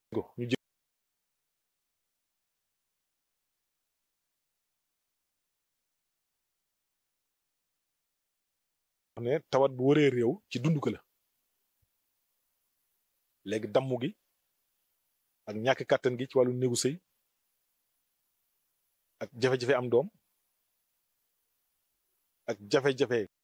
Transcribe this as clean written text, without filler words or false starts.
ñu jël ne tawat bu wëree réew ci dund ko la léegi dammu gi ak ñàkk kàttan gi ci wàllu néegu sëy ak jafe-jafe am doom ak jafe-jafe